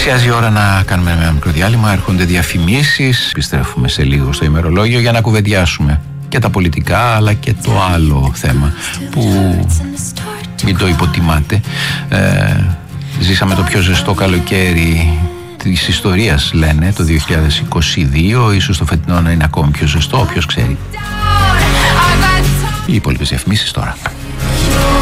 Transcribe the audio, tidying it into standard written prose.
Πλησιάζει η ώρα να κάνουμε ένα μικρό διάλειμμα. Έρχονται διαφημίσεις. Επιστρέφουμε σε λίγο στο ημερολόγιο για να κουβεντιάσουμε και τα πολιτικά αλλά και το άλλο θέμα που μην το υποτιμάτε. Ζήσαμε το πιο ζεστό καλοκαίρι της ιστορίας, λένε, το 2022. Ίσως το φετινό να είναι ακόμη πιο ζεστό, όποιος ξέρει. Οι υπόλοιπες διαφημίσεις τώρα.